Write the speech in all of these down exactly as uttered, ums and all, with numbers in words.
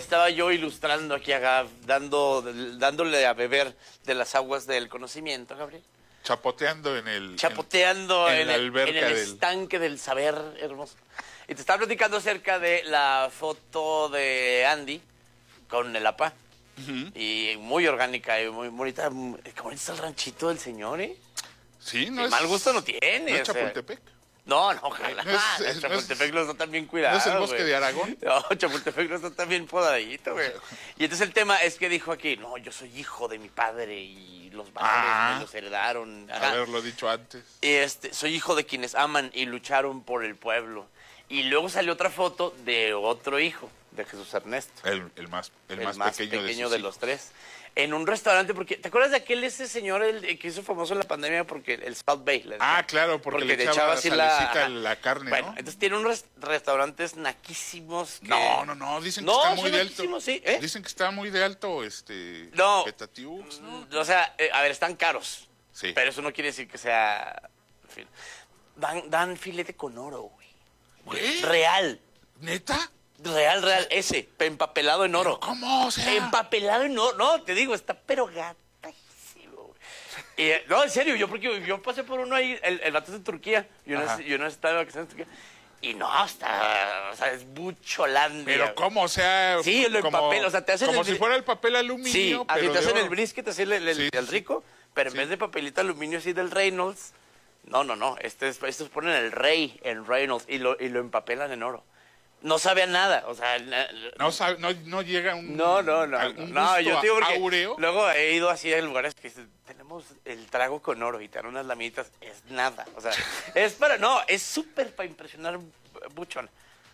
estaba yo ilustrando aquí acá, dando, dándole a beber de las aguas del conocimiento, Gabriel. Chapoteando en el... Chapoteando en, en, en, la el, alberca en el del... estanque del saber hermoso. Y te estaba platicando acerca de la foto de Andy con el A P A. Uh-huh. Y muy orgánica y muy bonita. Qué bonito está el ranchito del señor, ¿eh? Sí, no y es... mal gusto no tiene. ¿No es o sea, Chapultepec? No, no, ojalá. No es, es, Chapultepec no no está tan bien cuidado. ¿No es el bosque wey. de Aragón? No, Chapultepec no está tan bien podadito, güey. Y entonces el tema es que dijo aquí, no, yo soy hijo de mi padre y los valores ah, me los heredaron. Ajá. Haberlo dicho antes. Y este, soy hijo de quienes aman y lucharon por el pueblo. Y luego salió otra foto de otro hijo, de Jesús Ernesto. El, el, más, el, el más, más pequeño, pequeño de, de los tres. En un restaurante, porque ¿te acuerdas de aquel ese señor el, el que hizo famoso en la pandemia porque el South Bay? Le ah, claro, porque, porque le echaba, echaba así la, la carne, bueno, ¿no? Entonces tiene unos restaurantes naquísimos que... No, no, no, dicen que no, está muy de alto. Sí, ¿eh? Dicen que está muy de alto, este... No, Petatiux, ¿no? O sea, eh, a ver, están caros. Sí. Pero eso no quiere decir que sea... En fin. Dan, dan filete con oro, güey. Real. ¿Neta? Real, real, ese, empapelado en oro. ¿Pero cómo? O sea... Empapelado en oro. No, te digo, está pero gatísimo. Y, no, en serio, yo porque yo pasé por uno ahí, el, el vato es de Turquía. Yo no, yo no estaba de vacaciones en Turquía. Y no, está, o sea, es Bucholandia. ¿Pero cómo? O sea... Sí, lo empapel, o sea, te hacen... Como el, si fuera el papel aluminio, sí, pero así te hacen oro. el brisket, así el, el, sí, el rico, pero sí. en vez de papelito aluminio así del Reynolds, no, no, no, este es, estos ponen el rey en Reynolds y lo, y lo empapelan en oro. No sabe a nada, o sea... No, sabe, no, no llega un... No, no, no. Un no, yo te digo porque áureo. luego he ido así a lugares que dicen, tenemos el trago con oro y te dan unas lamitas, es nada. O sea, es para... No, es súper para impresionar buchón.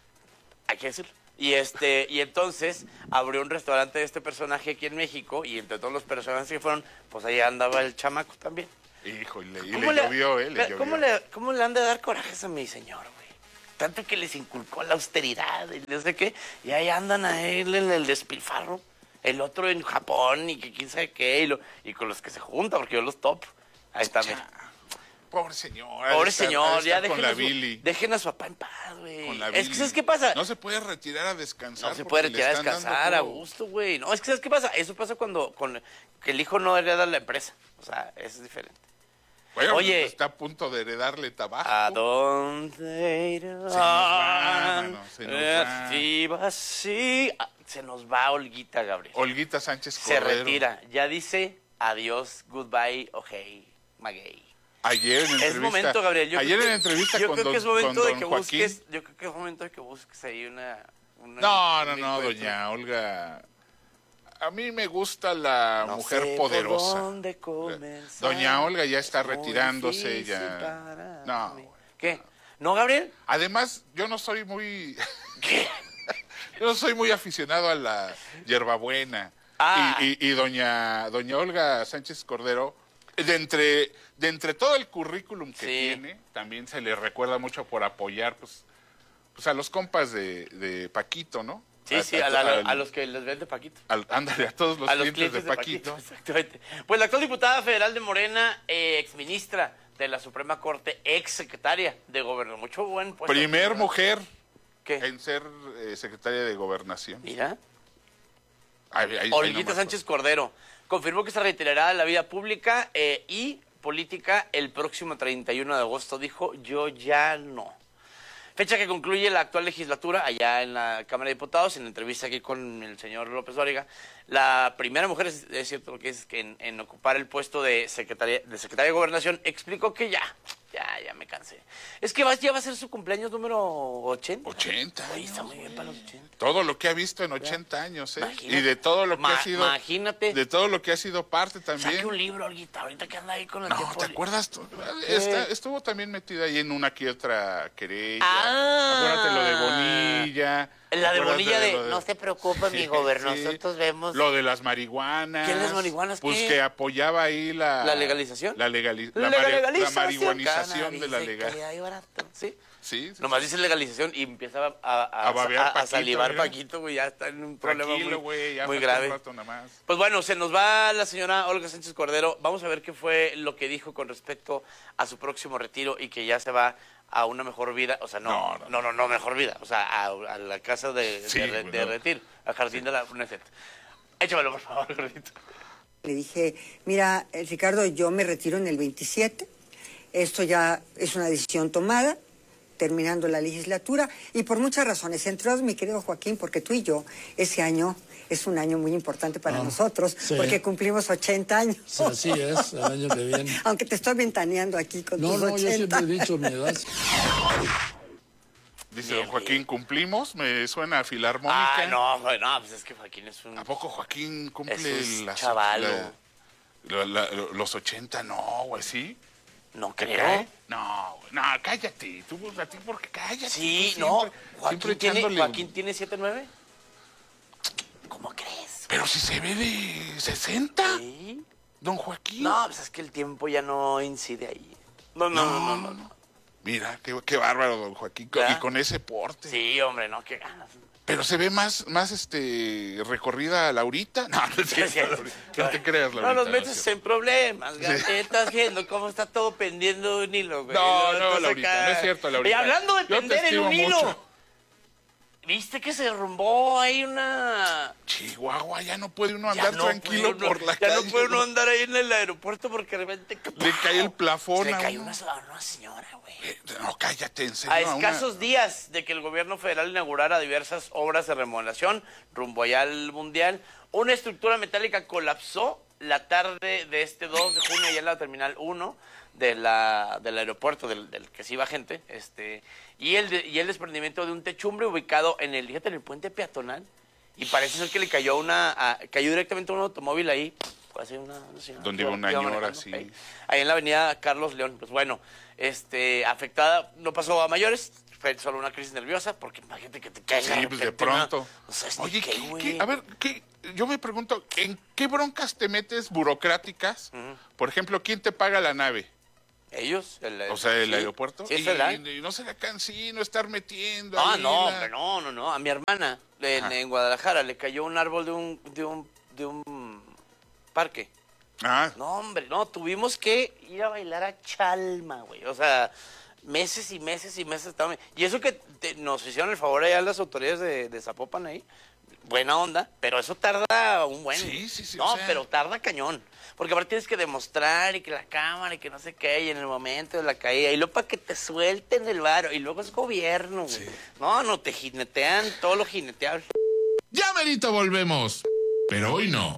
Hay que decirlo. Y, este, y entonces abrió un restaurante de este personaje aquí en México y entre todos los personajes que fueron, pues ahí andaba el chamaco también. Híjole, y le llovió, ¿eh? Le ¿cómo, llovió. le, ¿Cómo le han de dar corajes a mi señor, güey? Tanto que les inculcó la austeridad y no sé qué, y ahí andan a él en el despilfarro, el otro en Japón y que quién sabe qué, y, lo, y con los que se junta, porque yo los top. Ahí está, mira. Pobre señor. Pobre estar, señor, ya dejen a, su, dejen a su papá en paz, güey. Es que, ¿sabes qué pasa? No se puede retirar a descansar. No se puede retirar a descansar a gusto, güey. No, es que, ¿sabes qué pasa? Eso pasa cuando con, que el hijo no hereda la empresa. O sea, eso es diferente. Bueno, oye, está a punto de heredarle tabaco. ¿A dónde irá? Se nos va, mano, se nos va. Sí, va, sí. Se nos va Olguita, Gabriel. Olguita Sánchez Cordero. Se retira. Ya dice adiós, goodbye, okay, maguey. Ayer en entrevista. Es momento, Gabriel. Yo ayer creo en entrevista yo con creo don, que es momento de que Joaquín. busques. Yo creo que es momento de que busques ahí una. una no, no, no, doña Olga. A mí me gusta la no mujer sé poderosa. Por dónde comenzar, doña Olga ya está retirándose ya. No. ¿Qué? ¿No, Gabriel? Además, yo no soy muy. ¿Qué? Yo no soy muy aficionado a la hierbabuena. Ah. Y, y, y doña, doña Olga Sánchez Cordero, de entre, de entre todo el currículum que sí. tiene, también se le recuerda mucho por apoyar pues, pues a los compas de, de Paquito, ¿no? Sí, a, sí, a, a, la, al, a los que les vende Paquito. Al, ándale, a todos los, a clientes, los clientes de, de Paquito. Paquito. Exactamente. Pues la actual diputada federal de Morena, eh, exministra de la Suprema Corte, ex secretaria de Gobernación. Mucho buen puesto. Primer mujer ¿Qué? en ser eh, secretaria de Gobernación. Mira. Ahí, ahí, Olguita Sánchez Cordero confirmó que se retirará de la vida pública eh, y política el próximo treinta y uno de agosto. Dijo, yo ya no. Fecha que concluye la actual legislatura allá en la Cámara de Diputados, en entrevista aquí con el señor López Dóriga. La primera mujer, es, es cierto lo que es, que en, en ocupar el puesto de secretaria, de secretaria de Gobernación, explicó que ya, ya, ya me cansé. Es que va, ya va a ser su cumpleaños número ochenta. ochenta Oye, años, está muy bien para los ochenta. Todo lo que ha visto en ochenta años, ¿eh? Imagínate. Y de todo lo que Ma ha sido... Imagínate. De todo lo que ha sido parte también. Saque un libro, Olguita, ahorita que anda ahí con el No, tiempo. ¿te acuerdas? Tú? Está, estuvo también metida ahí en una que otra querella. Ah. Acuérdate lo de Bonilla. La de Bonilla de, de, no se preocupe, mi gobernador, sí. Nosotros vemos... Lo de las marihuanas. ¿Qué las marihuanas? Pues ¿qué? que apoyaba ahí la... ¿La legalización? La, legali la, la, legalización, la marihuanización de la legalización. Sí. Sí, sí, Nomás sí. dice legalización y empieza a, a, a, A babear a- a Paquito, salivar mira. Paquito, güey, ya está en un problema Tranquilo, muy, güey, ya muy falta un grave. rato nada más. Pues bueno, se nos va la señora Olga Sánchez Cordero. Vamos a ver qué fue lo que dijo con respecto a su próximo retiro y que ya se va a una mejor vida. O sea, no, No, no, no, no, no, mejor vida. O sea, a, a la casa de, Sí, de, re- güey, de no. retiro, al jardín de la UNECET. Échamelo, por favor, gordito. Le dije, mira, eh, Ricardo, yo me retiro en el veintisiete. Esto ya es una decisión tomada, terminando la legislatura, y por muchas razones. Entre otras, mi querido Joaquín, porque tú y yo, ese año es un año muy importante para Ah, nosotros, sí. porque cumplimos ochenta años. Sí, así es, el año que viene. Aunque te estoy ventaneando aquí con No, tus no, yo ochenta. siempre he dicho mi edad. Dice Bien, don Joaquín, bien. ¿cumplimos? Me suena a filarmónica. Ah, no, güey, no, pues es que Joaquín es un... ¿A poco Joaquín cumple Es un las- chavalo. la- la- la- los ochenta? No, güey, ¿sí? No ¿Te creo. cae? No, güey, no, cállate. Tú, a ti, porque cállate. Sí, tú no. siempre- Joaquín siempre tiene, echándole- Joaquín tiene siete nueve. ¿Cómo crees? Pero si se ve de sesenta, Sí. don Joaquín. No, pues es que el tiempo ya no incide ahí. No, no, no, no, no. no. Mira, qué, qué bárbaro, don Joaquín. ¿Ya? Y con ese porte. Sí, hombre, no, qué ganas. Pero se ve más, más este, recorrida Laurita. No, no, es cierto, Laurita. No te creas, Laurita. No nos es metes cierto. en problemas, Gabriel. Estás viendo cómo está todo pendiendo de un hilo, güey. No, Luego no, estás Laurita, acá. no es cierto, Laurita. Y hablando de Yo te pender en estimo un hilo. mucho. ¿Viste que se derrumbó ahí una... Chihuahua, ya no puede uno Ya andar no tranquilo puede uno- por la ya calle. no puede uno andar ahí en el aeropuerto porque de repente... Le cae el plafón Se le a cayó uno. una, una señora, güey. Eh, No, cállate, en serio. A a una- escasos días de que el gobierno federal inaugurara diversas obras de remodelación rumbo allá al Mundial, una estructura metálica colapsó la tarde de este dos de junio allá en la Terminal uno de la, del aeropuerto del, del que se iba gente, este, y el, de- y el desprendimiento de un techumbre ubicado en el, fíjate, en el puente peatonal, y parece ser que le cayó una, a- cayó directamente a un automóvil ahí, así una, una señora Donde que iba una que señora, manejando, sí. ahí, ahí en la avenida Carlos León. Pues bueno, este, afectada, no pasó a mayores, fue solo una crisis nerviosa, porque imagínate que te caiga Sí, pues de repente una- pronto. no sabes ni Oye, qué, ¿qué- güey. qué- a ver, ¿qué? Yo me pregunto, ¿en qué broncas te metes burocráticas? Por ejemplo, ¿quién te paga la nave? Ellos, el, O sea, el sí, aeropuerto. Sí, es y, federal. y no se le cansino estar metiendo. Ah, ahí no, la- hombre, no, no, no. A mi hermana en, Ajá. en Guadalajara le cayó un árbol de un, de un, de un parque. Ah, No, hombre, no, tuvimos que ir a bailar a Chalma, güey. O sea, meses y meses y meses. estábamos- Y eso que te- nos hicieron el favor allá las autoridades de, de Zapopan ahí. Buena onda, pero eso tarda un buen... Sí, sí, sí, No, o sea- pero tarda cañón. Porque aparte tienes que demostrar y que la cámara y que no sé qué, y en el momento de la caída, y luego para que te suelten el varo, y luego es gobierno, güey. No, no, te jinetean todo lo jineteable. Ya merito volvemos, pero hoy no.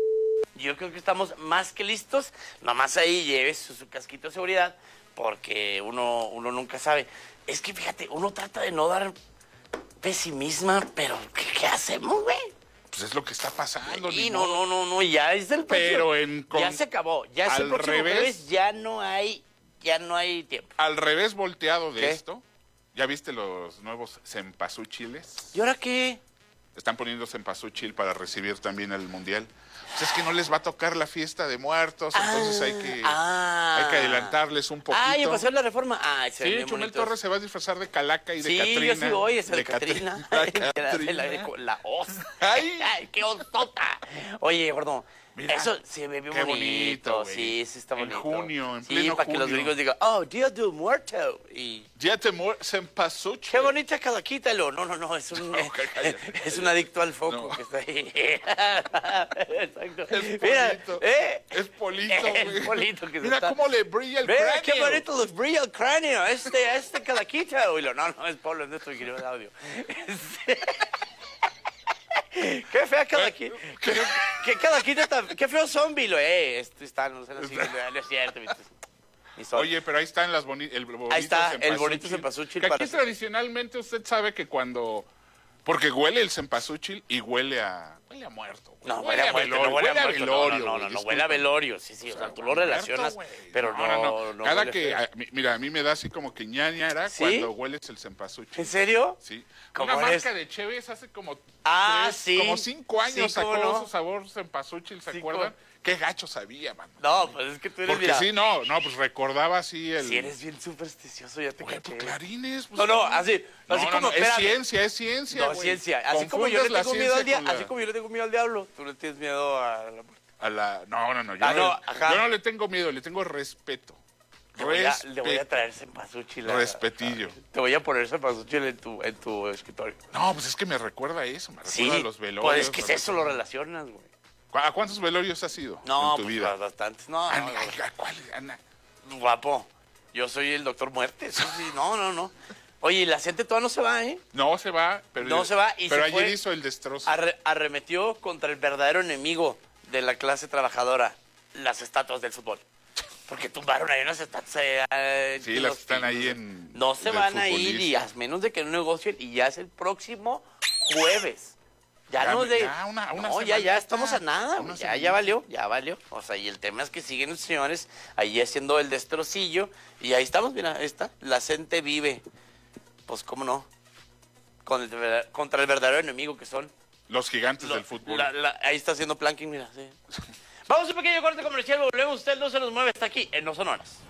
Yo creo que estamos más que listos. Nomás ahí lleves su, su casquito de seguridad, porque uno, uno nunca sabe. Es que fíjate, uno trata de no dar pesimismo, pero ¿qué, qué hacemos, güey? pues es lo que está pasando. Y ni no, modo. no, no, no, ya es el próximo. Pero en con- Ya se acabó. Ya es el al próximo revés. jueves, ya no hay, ya no hay tiempo. Al revés volteado de ¿Qué? esto, ¿ya viste los nuevos cempasúchiles? ¿Y ahora qué? Están poniendo cempasúchil para recibir también el mundial. Pues es que no les va a tocar la fiesta de muertos, entonces hay que, ah. hay que adelantarles un poquito. Ah, ya pasó la reforma. Ay, se ven Sí, bien Chumel bonitos. Torres se va a disfrazar de Calaca y de Sí, Catrina. yo sí voy, esa de, de Catrina. La De la, de la, Catrina. de la os. Ay. Ay, qué osota. Oye, gordo, Mira, eso se ve bien qué bonito. bonito, güey. Sí, sí está En bonito. junio, en sí, pleno para que los junio. gringos digan, oh, Día del Muerto. Y Ya te muer cempasúchil. qué bonita calaquita. No, no, no, es un, No, cállate. es un adicto al foco No. que está ahí. Exacto. Es Mira, Polito. ¿eh? Es Polito, Es güey. Polito que se Mira está- cómo le brilla el Ve, cráneo. qué bonito les brilla el cráneo, este, este calaquita. Y lo, no, no, es Pablo, es nuestro querido audio. Qué fea calaquita. Qué, qué calaquita tan, qué feo zombie, lo, eh, este está, no sé, no, sé, no es cierto, viste. Ni son. Oye, pero ahí están las boni el bonito Ahí está, el cempasúchil. bonito cempasúchil Que aquí para- tradicionalmente usted sabe que cuando... Porque huele el cempasúchil y huele a... Huele a muerto. güey. No, huele a muerto, velorio, no huele a huele a muerto, velorio. no, no, no, güey, no, huele a disculpa. velorio, sí, sí, o sea, tú lo Muerto, relacionas, güey. pero no, no, Cada huele que, feo. a- mi- mira, a mí me da así como que ñañara ¿Sí? cuando hueles el cempasúchil. ¿En serio? Sí. ¿Cómo Una eres? marca de Cheves hace como Ah, tres- sí. como cinco años Sí, sacó cómo no. su sabor cempasúchil, ¿se Sí, acuerdan? Qué gacho sabía, mano. No, pues es que tú eres... Porque mira, sí, no, no, pues recordaba así el... si eres bien supersticioso, ya te Güey, caché. pues clarines. Pues, No, no, así, No, así no, como, no, es espérame. ciencia, es ciencia, No, güey. ciencia. Así como yo le Confundes la tengo miedo al ciencia diablo, con la- así como yo le tengo miedo al diablo, tú le tienes miedo a la muerte. A la... No, no, no, yo, Ah, no, no, ajá. yo no le tengo miedo, le tengo respeto. Le voy, a, Respeto. le voy a traer cempasúchil. a- Respetillo. a- Te voy a poner cempasúchil en tu, en tu escritorio. No, pues es que me recuerda a eso, me Sí, recuerda a los velorios. pues es que me es eso, lo recuerda- relacionas, güey. ¿Cu- ¿A cuántos velorios has ido No, en tu pues vida? bastantes. No, Ah, no, no, no. ¿a cuál, Ana? Guapo. Yo soy el doctor muerte. Sí, sí, no, no, no. Oye, la gente todavía no se va, ¿eh? No se va, pero, No se va y pero se ayer fue. hizo el destrozo. Arre- arremetió contra el verdadero enemigo de la clase trabajadora, las estatuas del fútbol. Porque tumbaron ahí unas estatuas. eh, Sí, en las los que están pinos. ahí en... No se del van a ir, y futbolista. a menos de que no negocien, y ya es el próximo jueves. Ya, Ya, no de... ya, una- una no, ya, ya semanita, estamos a nada, güey. una Ya, semanita. ya valió, ya valió. O sea, y el tema es que siguen los señores ahí haciendo el destrocillo. Y ahí estamos, mira, ahí está. La gente vive. Pues, ¿cómo no? Con el ver- contra el verdadero enemigo que son. Los gigantes Lo- del fútbol. la- la- ahí está haciendo planking, mira. Sí. Vamos a un pequeño corte comercial, volvemos. Usted no se nos mueve, está aquí en No Sonoras.